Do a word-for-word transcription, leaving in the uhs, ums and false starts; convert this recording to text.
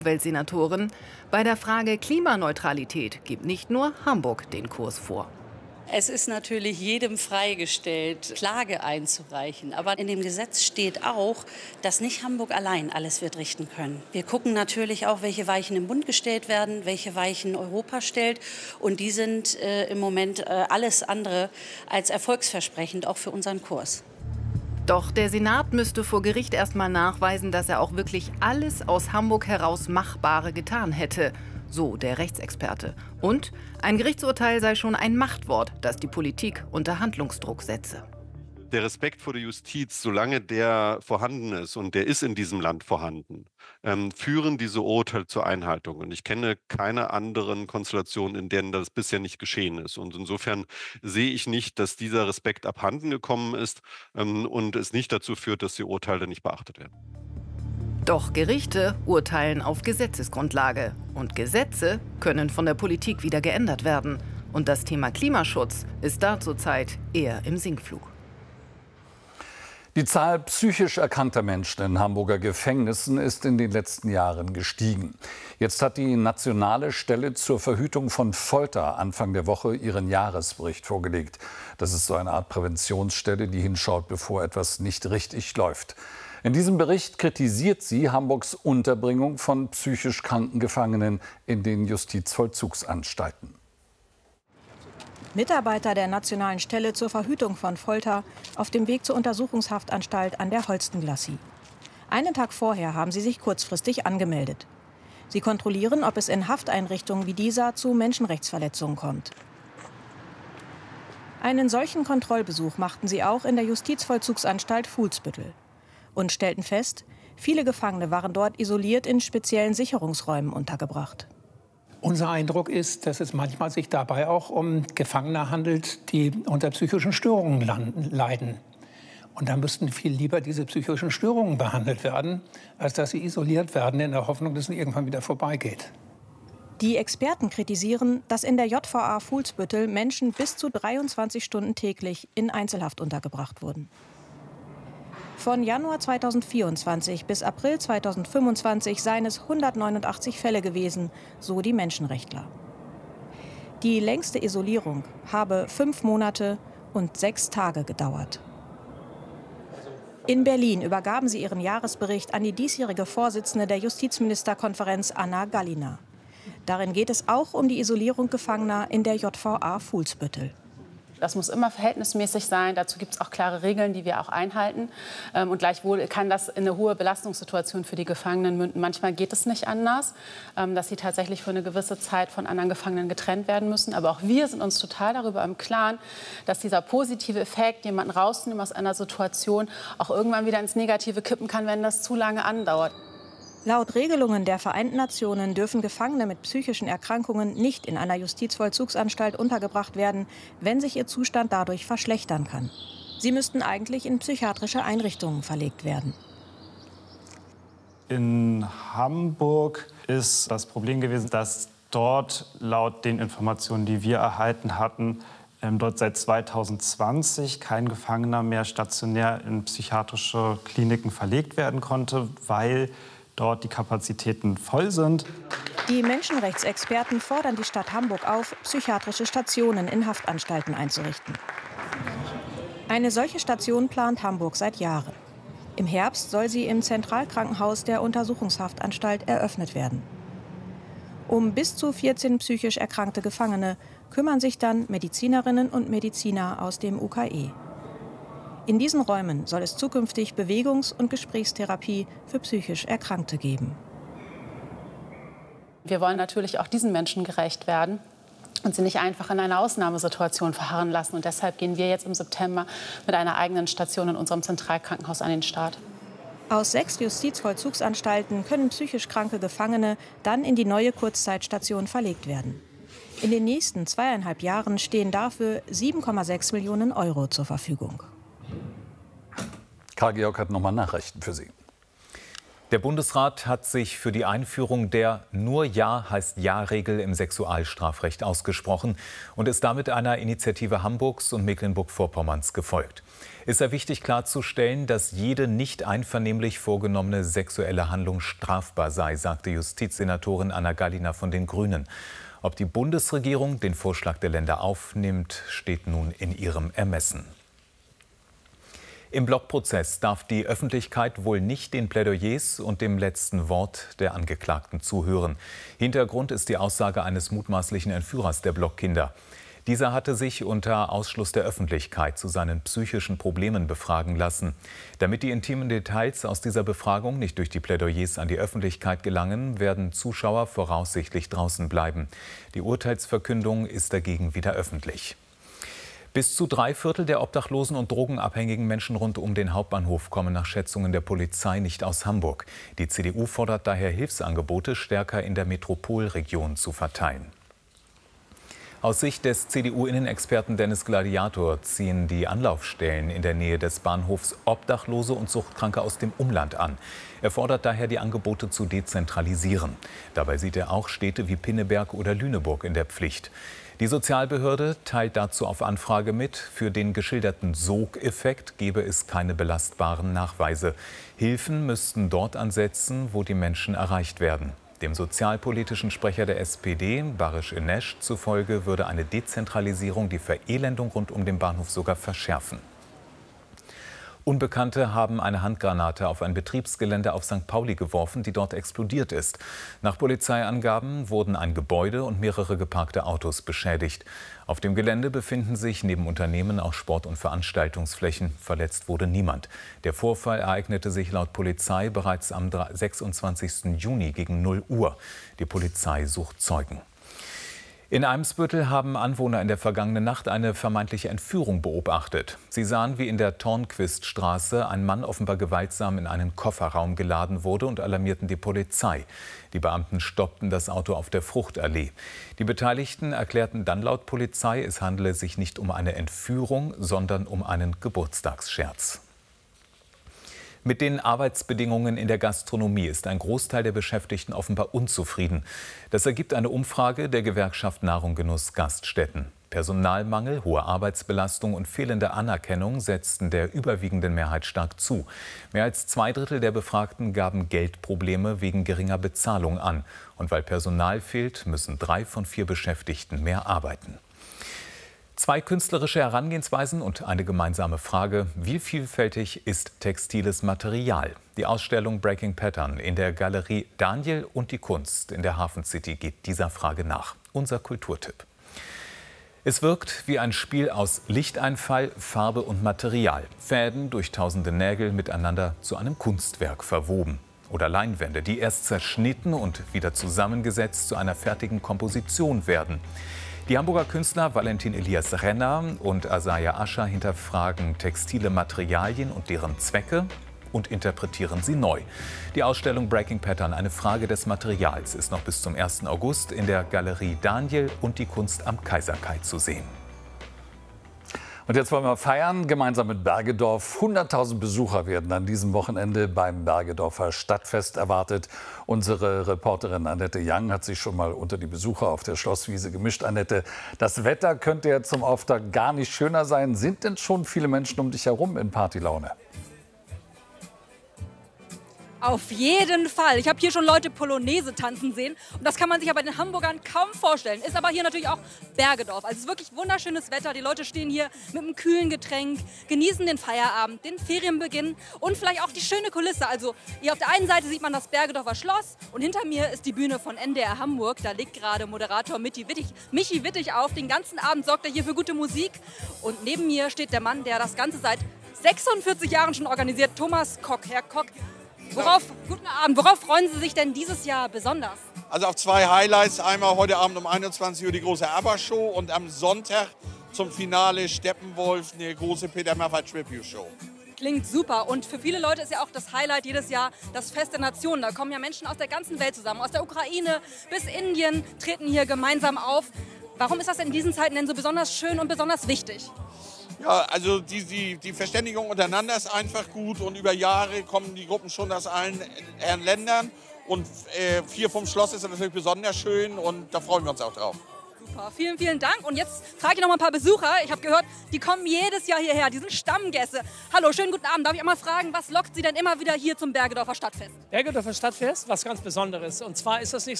Umweltsenatorin. Bei der Frage Klimaneutralität gibt nicht nur Hamburg den Kurs vor. Es ist natürlich jedem freigestellt, Klage einzureichen. Aber in dem Gesetz steht auch, dass nicht Hamburg allein alles wird richten können. Wir gucken natürlich auch, welche Weichen im Bund gestellt werden, welche Weichen Europa stellt. Und die sind äh, im Moment äh, alles andere als erfolgsversprechend, auch für unseren Kurs. Doch der Senat müsste vor Gericht erst mal nachweisen, dass er auch wirklich alles aus Hamburg heraus Machbare getan hätte. So der Rechtsexperte. Und ein Gerichtsurteil sei schon ein Machtwort, das die Politik unter Handlungsdruck setze. Der Respekt vor der Justiz, solange der vorhanden ist, und der ist in diesem Land vorhanden, ähm, führen diese Urteile zur Einhaltung. Und ich kenne keine anderen Konstellationen, in denen das bisher nicht geschehen ist. Und insofern sehe ich nicht, dass dieser Respekt abhanden gekommen ist ähm, und es nicht dazu führt, dass die Urteile nicht beachtet werden. Doch Gerichte urteilen auf Gesetzesgrundlage. Und Gesetze können von der Politik wieder geändert werden. Und das Thema Klimaschutz ist da zurzeit eher im Sinkflug. Die Zahl psychisch erkrankter Menschen in Hamburger Gefängnissen ist in den letzten Jahren gestiegen. Jetzt hat die Nationale Stelle zur Verhütung von Folter Anfang der Woche ihren Jahresbericht vorgelegt. Das ist so eine Art Präventionsstelle, die hinschaut, bevor etwas nicht richtig läuft. In diesem Bericht kritisiert sie Hamburgs Unterbringung von psychisch kranken Gefangenen in den Justizvollzugsanstalten. Mitarbeiter der Nationalen Stelle zur Verhütung von Folter auf dem Weg zur Untersuchungshaftanstalt an der Holstenglassie. Einen Tag vorher haben sie sich kurzfristig angemeldet. Sie kontrollieren, ob es in Hafteinrichtungen wie dieser zu Menschenrechtsverletzungen kommt. Einen solchen Kontrollbesuch machten sie auch in der Justizvollzugsanstalt Fuhlsbüttel und stellten fest, viele Gefangene waren dort isoliert in speziellen Sicherungsräumen untergebracht. Unser Eindruck ist, dass es manchmal sich dabei auch um Gefangene handelt, die unter psychischen Störungen leiden. Und da müssten viel lieber diese psychischen Störungen behandelt werden, als dass sie isoliert werden in der Hoffnung, dass es irgendwann wieder vorbeigeht. Die Experten kritisieren, dass in der J V A Fuhlsbüttel Menschen bis zu dreiundzwanzig Stunden täglich in Einzelhaft untergebracht wurden. Von Januar zweitausendvierundzwanzig bis April zweitausendfünfundzwanzig seien es hundertneunundachtzig Fälle gewesen, so die Menschenrechtler. Die längste Isolierung habe fünf Monate und sechs Tage gedauert. In Berlin übergaben sie ihren Jahresbericht an die diesjährige Vorsitzende der Justizministerkonferenz, Anna Gallina. Darin geht es auch um die Isolierung Gefangener in der J V A Fuhlsbüttel. Das muss immer verhältnismäßig sein. Dazu gibt es auch klare Regeln, die wir auch einhalten. Und gleichwohl kann das in eine hohe Belastungssituation für die Gefangenen münden. Manchmal geht es nicht anders, dass sie tatsächlich für eine gewisse Zeit von anderen Gefangenen getrennt werden müssen. Aber auch wir sind uns total darüber im Klaren, dass dieser positive Effekt, jemanden rausnehmen aus einer Situation, auch irgendwann wieder ins Negative kippen kann, wenn das zu lange andauert. Laut Regelungen der Vereinten Nationen dürfen Gefangene mit psychischen Erkrankungen nicht in einer Justizvollzugsanstalt untergebracht werden, wenn sich ihr Zustand dadurch verschlechtern kann. Sie müssten eigentlich in psychiatrische Einrichtungen verlegt werden. In Hamburg ist das Problem gewesen, dass dort laut den Informationen, die wir erhalten hatten, dort seit zweitausendzwanzig kein Gefangener mehr stationär in psychiatrische Kliniken verlegt werden konnte, weil dort die Kapazitäten voll sind. Die Menschenrechtsexperten fordern die Stadt Hamburg auf, psychiatrische Stationen in Haftanstalten einzurichten. Eine solche Station plant Hamburg seit Jahren. Im Herbst soll sie im Zentralkrankenhaus der Untersuchungshaftanstalt eröffnet werden. Um bis zu vierzehn psychisch erkrankte Gefangene kümmern sich dann Medizinerinnen und Mediziner aus dem U K E. In diesen Räumen soll es zukünftig Bewegungs- und Gesprächstherapie für psychisch Erkrankte geben. Wir wollen natürlich auch diesen Menschen gerecht werden und sie nicht einfach in einer Ausnahmesituation verharren lassen. Und deshalb gehen wir jetzt im September mit einer eigenen Station in unserem Zentralkrankenhaus an den Start. Aus sechs Justizvollzugsanstalten können psychisch kranke Gefangene dann in die neue Kurzzeitstation verlegt werden. In den nächsten zweieinhalb Jahren stehen dafür sieben Komma sechs Millionen Euro zur Verfügung. Karl Georg hat nochmal Nachrichten für Sie. Der Bundesrat hat sich für die Einführung der Nur Ja heißt Ja-Regel im Sexualstrafrecht ausgesprochen und ist damit einer Initiative Hamburgs und Mecklenburg-Vorpommerns gefolgt. Es sei wichtig klarzustellen, dass jede nicht einvernehmlich vorgenommene sexuelle Handlung strafbar sei, sagte Justizsenatorin Anna Gallina von den Grünen. Ob die Bundesregierung den Vorschlag der Länder aufnimmt, steht nun in ihrem Ermessen. Im Blockprozess darf die Öffentlichkeit wohl nicht den Plädoyers und dem letzten Wort der Angeklagten zuhören. Hintergrund ist die Aussage eines mutmaßlichen Entführers der Blockkinder. Dieser hatte sich unter Ausschluss der Öffentlichkeit zu seinen psychischen Problemen befragen lassen. Damit die intimen Details aus dieser Befragung nicht durch die Plädoyers an die Öffentlichkeit gelangen, werden Zuschauer voraussichtlich draußen bleiben. Die Urteilsverkündung ist dagegen wieder öffentlich. Bis zu drei Viertel der obdachlosen und drogenabhängigen Menschen rund um den Hauptbahnhof kommen nach Schätzungen der Polizei nicht aus Hamburg. Die C D U fordert daher Hilfsangebote stärker in der Metropolregion zu verteilen. Aus Sicht des C D U-Innenexperten Dennis Gladiator ziehen die Anlaufstellen in der Nähe des Bahnhofs Obdachlose und Suchtkranke aus dem Umland an. Er fordert daher, die Angebote zu dezentralisieren. Dabei sieht er auch Städte wie Pinneberg oder Lüneburg in der Pflicht. Die Sozialbehörde teilt dazu auf Anfrage mit, für den geschilderten Sogeffekt gebe es keine belastbaren Nachweise. Hilfen müssten dort ansetzen, wo die Menschen erreicht werden. Dem sozialpolitischen Sprecher der S P D, Barış Eneş, zufolge würde eine Dezentralisierung die Verelendung rund um den Bahnhof sogar verschärfen. Unbekannte haben eine Handgranate auf ein Betriebsgelände auf Sankt Pauli geworfen, die dort explodiert ist. Nach Polizeiangaben wurden ein Gebäude und mehrere geparkte Autos beschädigt. Auf dem Gelände befinden sich neben Unternehmen auch Sport- und Veranstaltungsflächen. Verletzt wurde niemand. Der Vorfall ereignete sich laut Polizei bereits am sechsundzwanzigsten Juni gegen null Uhr. Die Polizei sucht Zeugen. In Eimsbüttel haben Anwohner in der vergangenen Nacht eine vermeintliche Entführung beobachtet. Sie sahen, wie in der Tornquiststraße ein Mann offenbar gewaltsam in einen Kofferraum geladen wurde und alarmierten die Polizei. Die Beamten stoppten das Auto auf der Fruchtallee. Die Beteiligten erklärten dann laut Polizei, es handele sich nicht um eine Entführung, sondern um einen Geburtstagsscherz. Mit den Arbeitsbedingungen in der Gastronomie ist ein Großteil der Beschäftigten offenbar unzufrieden. Das ergibt eine Umfrage der Gewerkschaft Nahrung Genuss Gaststätten. Personalmangel, hohe Arbeitsbelastung und fehlende Anerkennung setzten der überwiegenden Mehrheit stark zu. Mehr als zwei Drittel der Befragten gaben Geldprobleme wegen geringer Bezahlung an. Und weil Personal fehlt, müssen drei von vier Beschäftigten mehr arbeiten. Zwei künstlerische Herangehensweisen und eine gemeinsame Frage: Wie vielfältig ist textiles Material? Die Ausstellung Breaking Pattern in der Galerie Daniel und die Kunst in der Hafen City geht dieser Frage nach. Unser Kulturtipp. Es wirkt wie ein Spiel aus Lichteinfall, Farbe und Material. Fäden durch tausende Nägel miteinander zu einem Kunstwerk verwoben. Oder Leinwände, die erst zerschnitten und wieder zusammengesetzt zu einer fertigen Komposition werden. Die Hamburger Künstler Valentin Elias Renner und Asaya Ascher hinterfragen textile Materialien und deren Zwecke und interpretieren sie neu. Die Ausstellung Breaking Pattern, eine Frage des Materials, ist noch bis zum ersten August in der Galerie Daniel und die Kunst am Kaiserkai zu sehen. Und jetzt wollen wir feiern, gemeinsam mit Bergedorf. hunderttausend Besucher werden an diesem Wochenende beim Bergedorfer Stadtfest erwartet. Unsere Reporterin Annette Young hat sich schon mal unter die Besucher auf der Schlosswiese gemischt. Annette, das Wetter könnte ja zum Auftakt gar nicht schöner sein. Sind denn schon viele Menschen um dich herum in Partylaune? Auf jeden Fall. Ich habe hier schon Leute Polonaise tanzen sehen. Und das kann man sich aber den Hamburgern kaum vorstellen. Ist aber hier natürlich auch Bergedorf. Also es ist wirklich wunderschönes Wetter. Die Leute stehen hier mit einem kühlen Getränk, genießen den Feierabend, den Ferienbeginn und vielleicht auch die schöne Kulisse. Also hier auf der einen Seite sieht man das Bergedorfer Schloss und hinter mir ist die Bühne von N D R Hamburg. Da legt gerade Moderator Michi Wittig, Michi Wittig auf. Den ganzen Abend sorgt er hier für gute Musik. Und neben mir steht der Mann, der das Ganze seit sechsundvierzig Jahren schon organisiert, Thomas Kock. Herr Kock, Worauf, guten Abend. Worauf freuen Sie sich denn dieses Jahr besonders? Also auf zwei Highlights. Einmal heute Abend um einundzwanzig Uhr die große ABBA-Show und am Sonntag zum Finale Steppenwolf, eine große Peter Maffay Tribute-Show. Klingt super. Und für viele Leute ist ja auch das Highlight jedes Jahr das Fest der Nationen. Da kommen ja Menschen aus der ganzen Welt zusammen. Aus der Ukraine bis Indien treten hier gemeinsam auf. Warum ist das in diesen Zeiten denn so besonders schön und besonders wichtig? Ja, also die, die, die Verständigung untereinander ist einfach gut und über Jahre kommen die Gruppen schon aus allen Herren Ländern. Und äh, vier vom Schloss ist natürlich besonders schön und da freuen wir uns auch drauf. Super, vielen, vielen Dank. Und jetzt frage ich noch mal ein paar Besucher. Ich habe gehört, die kommen jedes Jahr hierher, die sind Stammgäste. Hallo, schönen guten Abend. Darf ich einmal fragen, was lockt Sie denn immer wieder hier zum Bergedorfer Stadtfest? Bergedorfer Stadtfest, was ganz Besonderes. Und zwar ist das nicht